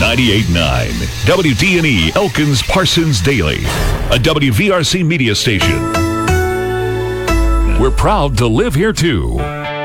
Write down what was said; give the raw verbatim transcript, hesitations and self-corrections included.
ninety-eight point nine W D N E Elkins Parsons Daily, a W V R C media station. We're proud to live here too.